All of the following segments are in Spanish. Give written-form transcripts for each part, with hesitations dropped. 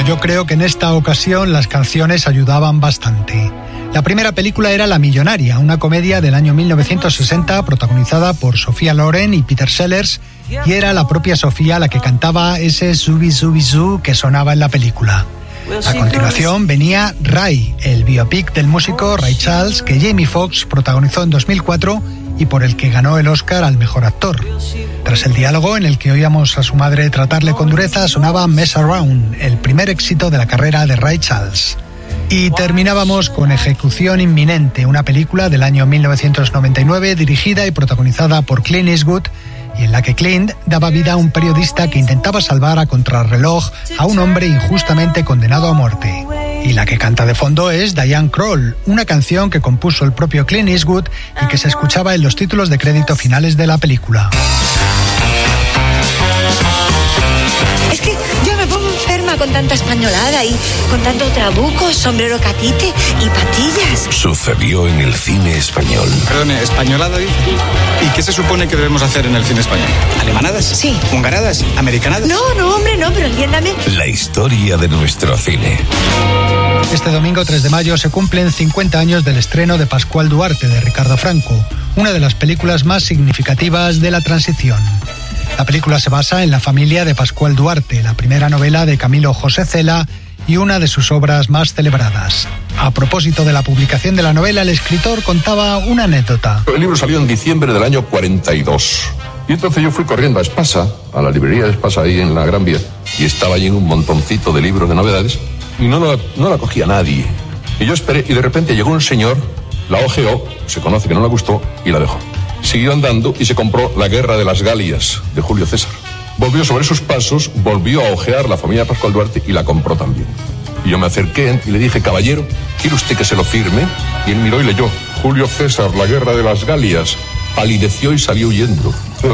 yo creo que en esta ocasión las canciones ayudaban bastante. La primera película era La Millonaria, una comedia del año 1960 protagonizada por Sofía Loren y Peter Sellers, y era la propia Sofía la que cantaba ese Zubi Zubi Zoo que sonaba en la película. A continuación venía Ray, el biopic del músico Ray Charles que Jamie Foxx protagonizó en 2004 y por el que ganó el Oscar al mejor actor. Tras el diálogo en el que oíamos a su madre tratarle con dureza, sonaba Mess Around, el primer éxito de la carrera de Ray Charles. Y terminábamos con Ejecución Inminente, una película del año 1999 dirigida y protagonizada por Clint Eastwood, y en la que Clint daba vida a un periodista que intentaba salvar a contrarreloj a un hombre injustamente condenado a muerte. Y la que canta de fondo es Diane Kroll, una canción que compuso el propio Clint Eastwood y que se escuchaba en los títulos de crédito finales de la película. Es que yo me pongo enferma con tanta españolada y con tanto trabuco, sombrero catite y patillas. Sucedió en el cine español. Perdone, ¿españolada dice? ¿Y qué se supone que debemos hacer en el cine español? ¿Alemanadas? Sí. ¿Hungaradas? ¿Americanadas? No, hombre, no, pero entiéndame. La historia de nuestro cine. Este domingo 3 de mayo se cumplen 50 años del estreno de Pascual Duarte, de Ricardo Franco, una de las películas más significativas de la transición. La película se basa en la familia de Pascual Duarte, la primera novela de Camilo José Cela y una de sus obras más celebradas. A propósito de la publicación de la novela, el escritor contaba una anécdota. El libro salió en diciembre del año 42. Y entonces yo fui corriendo a Espasa, a la librería de Espasa ahí en la Gran Vía, y estaba allí un montoncito de libros de novedades, y no la cogía nadie. Y yo esperé, y de repente llegó un señor, la ojeó, se conoce que no le gustó, y la dejó. Siguió andando y se compró La Guerra de las Galias, de Julio César. Volvió sobre sus pasos, volvió a ojear la familia de Pascual Duarte y la compró también. Y yo me acerqué y le dije, caballero, ¿quiere usted que se lo firme? Y él miró y leyó, Julio César, La Guerra de las Galias. Palideció y salió huyendo.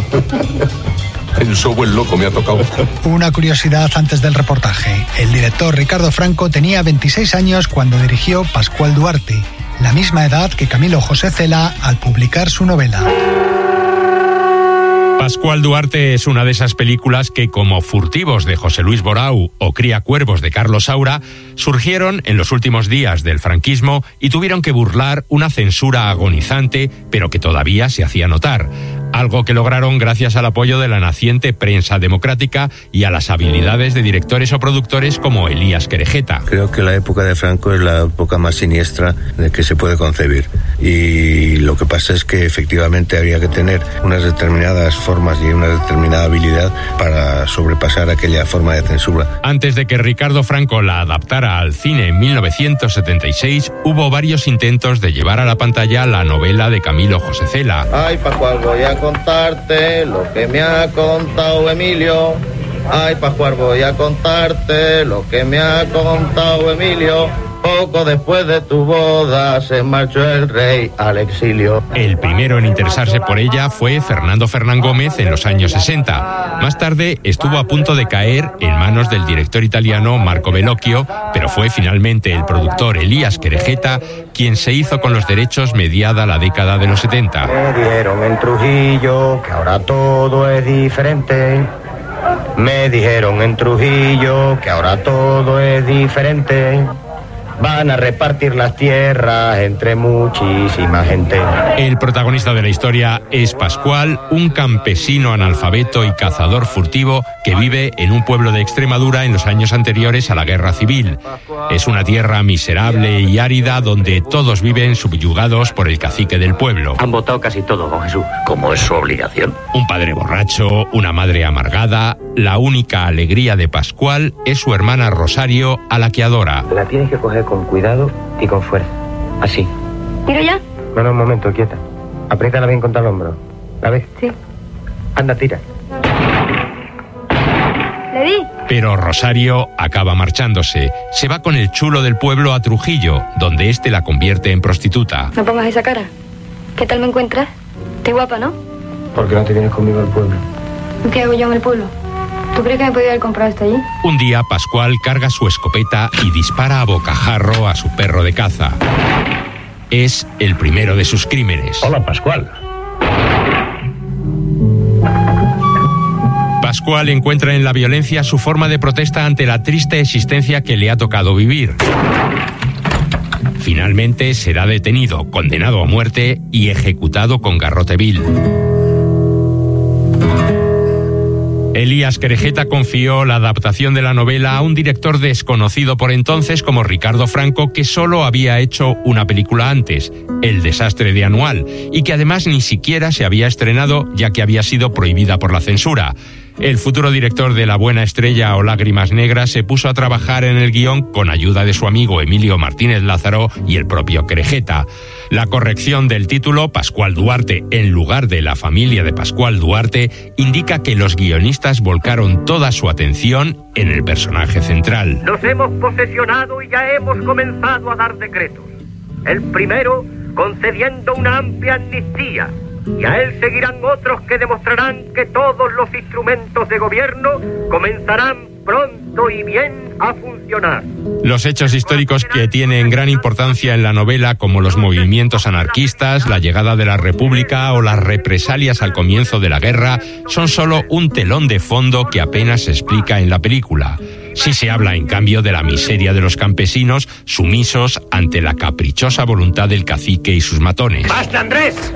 El buen loco me ha tocado. Una curiosidad antes del reportaje. El director Ricardo Franco tenía 26 años cuando dirigió Pascual Duarte, la misma edad que Camilo José Cela al publicar su novela. Pascual Duarte es una de esas películas que, como Furtivos de José Luis Borau o Cría Cuervos de Carlos Saura, surgieron en los últimos días del franquismo y tuvieron que burlar una censura agonizante, pero que todavía se hacía notar. Algo que lograron gracias al apoyo de la naciente prensa democrática y a las habilidades de directores o productores como Elías Querejeta. Creo que la época de Franco es la época más siniestra de que se puede concebir. Y lo que pasa es que efectivamente había que tener unas determinadas formas y una determinada habilidad para sobrepasar aquella forma de censura. Antes de que Ricardo Franco la adaptara al cine en 1976, hubo varios intentos de llevar a la pantalla la novela de Camilo José Cela. Ay, Pascual, voy a contarte lo que me ha contado Emilio. Ay, Pascual, voy a contarte lo que me ha contado Emilio. Poco después de tu boda se marchó el rey al exilio. El primero en interesarse por ella fue Fernando Fernán Gómez en los años 60. Más tarde estuvo a punto de caer en manos del director italiano Marco Bellocchio, pero fue finalmente el productor Elías Querejeta quien se hizo con los derechos mediada la década de los 70. Me dijeron en Trujillo que ahora todo es diferente. Me dijeron en Trujillo que ahora todo es diferente. Van a repartir las tierras entre muchísima gente. El protagonista de la historia es Pascual, un campesino analfabeto y cazador furtivo que vive en un pueblo de Extremadura en los años anteriores a la Guerra Civil. Es una tierra miserable y árida donde todos viven subyugados por el cacique del pueblo. Han votado casi todo, don Jesús. Como es su obligación. Un padre borracho, una madre amargada. La única alegría de Pascual es su hermana Rosario, a la que adora. La tienes que coger con cuidado y con fuerza. Así. ¿Tiro ya? No, un momento, quieta. Apriétala bien contra el hombro. ¿La ves? Sí. Anda, tira. ¿Le di? Pero Rosario acaba marchándose. Se va con el chulo del pueblo a Trujillo, donde este la convierte en prostituta. No pongas esa cara. ¿Qué tal me encuentras? Estoy guapa, ¿no? ¿Por qué no te vienes conmigo al pueblo? ¿Qué hago yo en el pueblo? ¿Tú crees que me podía haber comprado esto allí? Un día Pascual carga su escopeta y dispara a bocajarro a su perro de caza. Es el primero de sus crímenes. Hola, Pascual. Pascual encuentra en la violencia su forma de protesta ante la triste existencia que le ha tocado vivir. Finalmente será detenido, condenado a muerte y ejecutado con garrote vil. Elías Querejeta confió la adaptación de la novela a un director desconocido por entonces como Ricardo Franco, que solo había hecho una película antes, El desastre de Anual, y que además ni siquiera se había estrenado ya que había sido prohibida por la censura. El futuro director de La buena estrella o Lágrimas negras se puso a trabajar en el guión con ayuda de su amigo Emilio Martínez Lázaro y el propio Querejeta. La corrección del título, Pascual Duarte, en lugar de La familia de Pascual Duarte, indica que los guionistas volcaron toda su atención en el personaje central. Nos hemos posesionado y ya hemos comenzado a dar decretos. El primero, concediendo una amplia amnistía. Y a él seguirán otros que demostrarán que todos los instrumentos de gobierno comenzarán pronto y bien a funcionar. Los hechos históricos que tienen gran importancia en la novela, como los movimientos anarquistas, la llegada de la República o las represalias al comienzo de la guerra, son solo un telón de fondo que apenas se explica en la película. Sí se habla, en cambio, de la miseria de los campesinos sumisos ante la caprichosa voluntad del cacique y sus matones. ¡Basta, Andrés!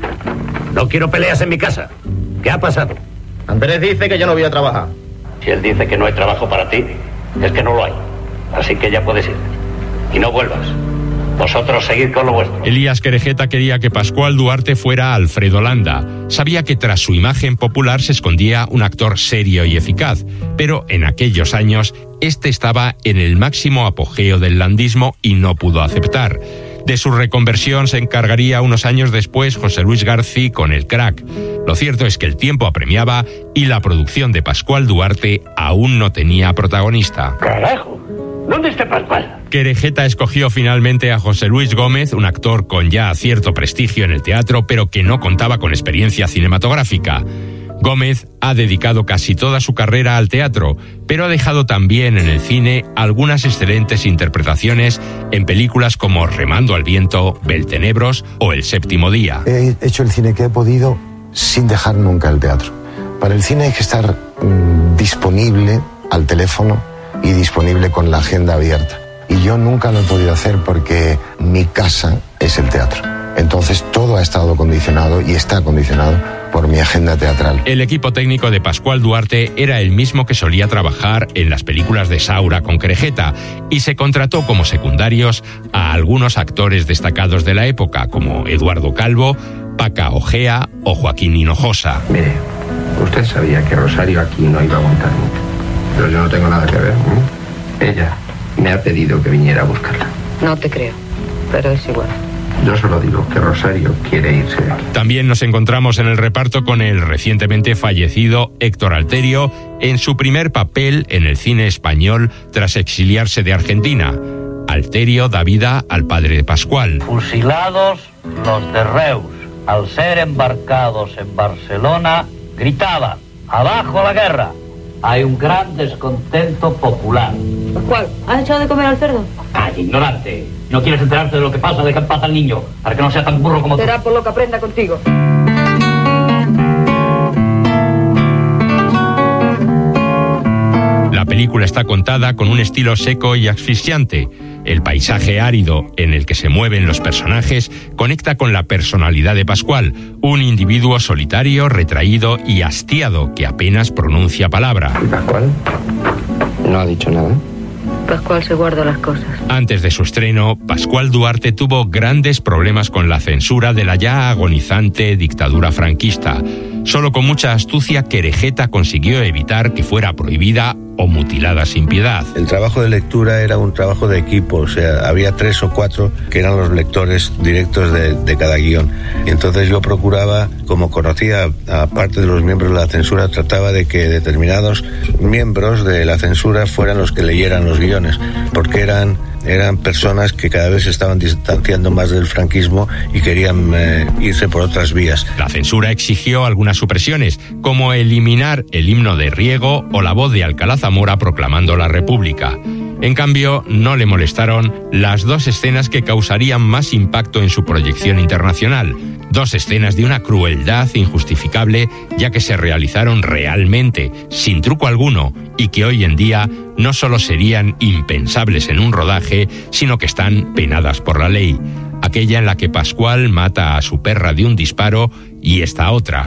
No quiero peleas en mi casa. ¿Qué ha pasado? Andrés dice que yo no voy a trabajar. Si él dice que no hay trabajo para ti, es que no lo hay. Así que ya puedes ir. Y no vuelvas. Vosotros seguid con lo vuestro. Elías Querejeta quería que Pascual Duarte fuera Alfredo Landa. Sabía que tras su imagen popular se escondía un actor serio y eficaz, pero en aquellos años este estaba en el máximo apogeo del landismo y no pudo aceptar. De su reconversión se encargaría unos años después José Luis García con El Crack. Lo cierto es que el tiempo apremiaba y la producción de Pascual Duarte aún no tenía protagonista. ¡Carajo! ¿Dónde está Pascual? Querejeta escogió finalmente a José Luis Gómez, un actor con ya cierto prestigio en el teatro, pero que no contaba con experiencia cinematográfica. Gómez ha dedicado casi toda su carrera al teatro, pero ha dejado también en el cine algunas excelentes interpretaciones en películas como Remando al viento, Beltenebros o El séptimo día. He hecho el cine que he podido sin dejar nunca el teatro. Para el cine hay que estar disponible al teléfono y disponible con la agenda abierta. Y yo nunca lo he podido hacer porque mi casa es el teatro. Entonces todo ha estado condicionado y está condicionado por mi agenda teatral. El equipo técnico de Pascual Duarte era el mismo que solía trabajar en las películas de Saura con Querejeta y se contrató como secundarios a algunos actores destacados de la época como Eduardo Calvo, Paca Ojea o Joaquín Hinojosa. Mire, usted sabía que Rosario aquí no iba a aguantar mucho, pero yo no tengo nada que ver, ¿no? Ella me ha pedido que viniera a buscarla. No te creo, pero es igual. Yo solo digo que Rosario quiere irse de aquí. También nos encontramos en el reparto con el recientemente fallecido Héctor Alterio en su primer papel en el cine español tras exiliarse de Argentina. Alterio da vida al padre de Pascual. Fusilados los de Reus, al ser embarcados en Barcelona, gritaban: ¡abajo la guerra! Hay un gran descontento popular. ¿Cuál? ¿Has echado de comer al cerdo? ¡Ay, ignorante! ¿No quieres enterarte de lo que pasa? ¿De qué pasa al niño? Para que no sea tan burro como tú. Será por lo que aprenda contigo. La película está contada con un estilo seco y asfixiante. El paisaje árido en el que se mueven los personajes conecta con la personalidad de Pascual, un individuo solitario, retraído y hastiado que apenas pronuncia palabra. ¿Y Pascual? ¿No ha dicho nada? Pascual se guarda las cosas. Antes de su estreno, Pascual Duarte tuvo grandes problemas con la censura de la ya agonizante dictadura franquista. Solo con mucha astucia Querejeta consiguió evitar que fuera prohibida o mutilada sin piedad. El trabajo de lectura era un trabajo de equipo, o sea, había 3 o 4 que eran los lectores directos de cada guión. Y entonces yo procuraba, como conocía a parte de los miembros de la censura, trataba de que determinados miembros de la censura fueran los que leyeran los guiones, porque eran personas que cada vez se estaban distanciando más del franquismo y querían irse por otras vías. La censura exigió algunas supresiones, como eliminar el himno de Riego o la voz de Alcalá Zamora proclamando la República. En cambio, no le molestaron las 2 escenas que causarían más impacto en su proyección internacional. 2 escenas de una crueldad injustificable, ya que se realizaron realmente, sin truco alguno, y que hoy en día no solo serían impensables en un rodaje, sino que están penadas por la ley. Aquella en la que Pascual mata a su perra de un disparo y esta otra.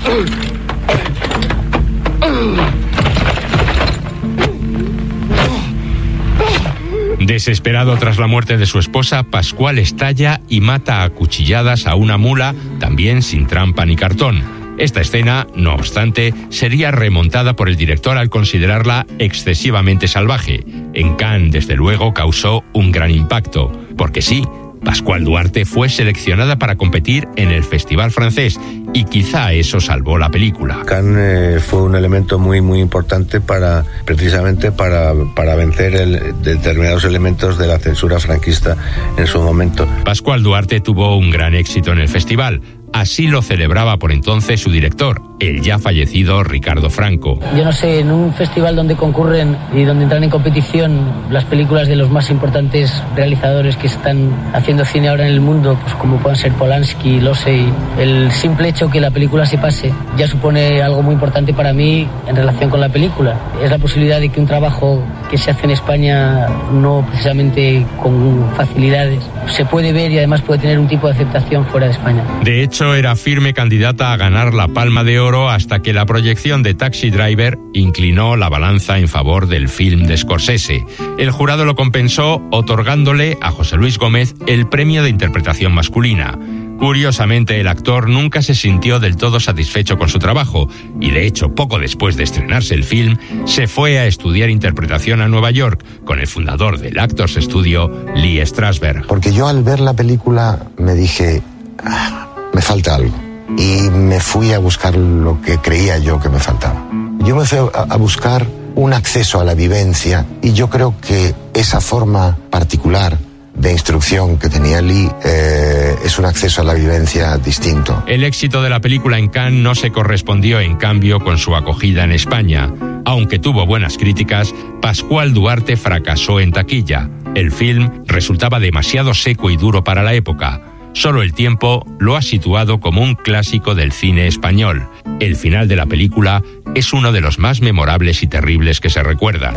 Desesperado tras la muerte de su esposa, Pascual estalla y mata a cuchilladas a una mula, también sin trampa ni cartón. Esta escena, no obstante, sería remontada por el director al considerarla excesivamente salvaje. En Cannes, desde luego, causó un gran impacto, porque sí, Pascual Duarte fue seleccionada para competir en el Festival francés y quizá eso salvó la película. Cannes fue un elemento muy importante precisamente para vencer determinados elementos de la censura franquista en su momento. Pascual Duarte tuvo un gran éxito en el festival. Así lo celebraba por entonces su director, el ya fallecido Ricardo Franco. Yo no sé, en un festival donde concurren y donde entran en competición las películas de los más importantes realizadores que están haciendo cine ahora en el mundo, pues como puedan ser Polanski, Losey, el simple hecho que la película se pase ya supone algo muy importante para mí en relación con la película. Es la posibilidad de que un trabajo que se hace en España, no precisamente con facilidades, se puede ver y además puede tener un tipo de aceptación fuera de España. De hecho, era firme candidata a ganar la Palma de Oro hasta que la proyección de Taxi Driver inclinó la balanza en favor del film de Scorsese. El jurado lo compensó otorgándole a José Luis Gómez el premio de interpretación masculina. Curiosamente, el actor nunca se sintió del todo satisfecho con su trabajo y, de hecho, poco después de estrenarse el film, se fue a estudiar interpretación a Nueva York con el fundador del Actors Studio, Lee Strasberg. Porque yo al ver la película me dije, me falta algo. Y me fui a buscar lo que creía yo que me faltaba. Yo me fui a buscar un acceso a la vivencia y yo creo que esa forma particular de instrucción que tenía Lee es un acceso a la vivencia distinto. El éxito de la película en Cannes no se correspondió, en cambio, con su acogida en España. Aunque tuvo buenas críticas, Pascual Duarte fracasó en taquilla. El film resultaba demasiado seco y duro para la época. Solo el tiempo lo ha situado como un clásico del cine español. El final de la película es uno de los más memorables y terribles que se recuerdan.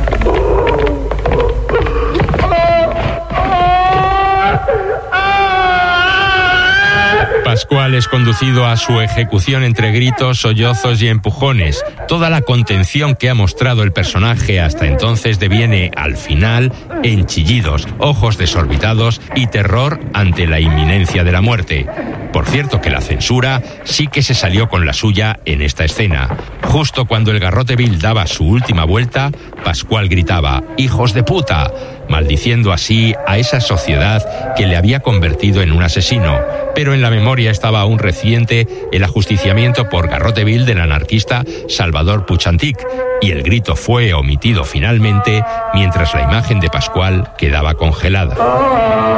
Pascual es conducido a su ejecución entre gritos, sollozos y empujones. Toda la contención que ha mostrado el personaje hasta entonces deviene, al final, en chillidos, ojos desorbitados y terror ante la inminencia de la muerte. Por cierto que la censura sí que se salió con la suya en esta escena. Justo cuando el Garrote Vil daba su última vuelta, Pascual gritaba «¡Hijos de puta!», maldiciendo así a esa sociedad que le había convertido en un asesino. Pero en la memoria estaba aún reciente el ajusticiamiento por Garrote Vil del anarquista Salvador Puig-Antich, y el grito fue omitido finalmente mientras la imagen de Pascual quedaba congelada.